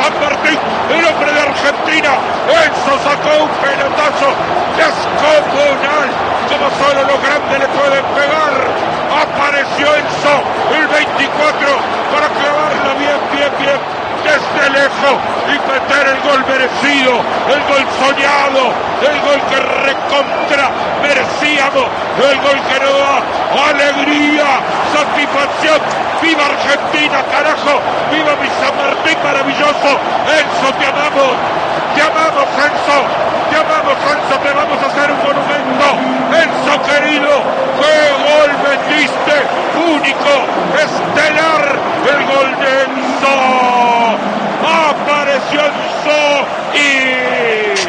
San Martín, el hombre de Argentina. Enzo sacó un pelotazo descomunal, como solo los grandes le pueden pegar. Apareció Enzo, el 24, para clavarla bien, desde lejos y meter el gol merecido, el gol soñado, el gol que recontra merecíamos, el gol que nos da alegría, satisfacción. ¡Viva Argentina, carajo! ¡Viva mi San Martín maravilloso! Enzo, te amamos, Enzo, te vamos a hacer un monumento. Enzo querido, ¡qué gol metiste! Único, estelar, el gol de Enzo. Apareció Enzo y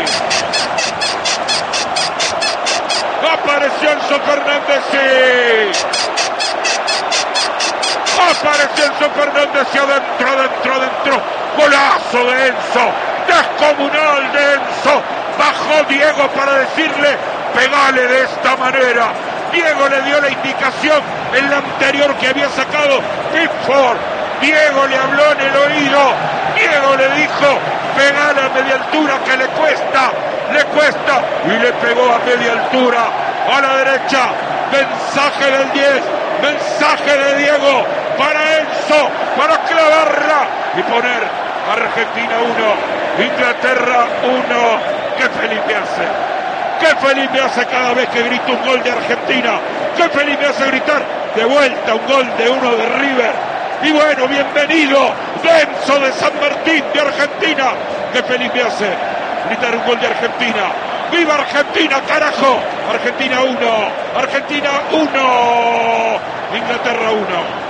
apareció Enzo Fernández apareció Enzo Fernández y adentro, golazo de Enzo, descomunal de Enzo. Bajó Diego para decirle, pegale de esta manera. Diego le dio la indicación en la anterior que había sacado Pickford. Diego le habló en el oído, Diego le dijo, pegale a media altura que le cuesta, y le pegó a media altura, a la derecha. Mensaje del 10, mensaje de Diego para Enzo, para clavarla y poner Argentina 1, Inglaterra 1. ¡Qué feliz me hace! ¡Qué feliz me hace cada vez que grito un gol de Argentina! ¡Qué feliz me hace gritar de vuelta un gol de uno de River! Y bueno, bienvenido Enzo de San Martín de Argentina. ¡Qué feliz me hace gritar un gol de Argentina! ¡Viva Argentina, carajo! Argentina 1, Inglaterra 1.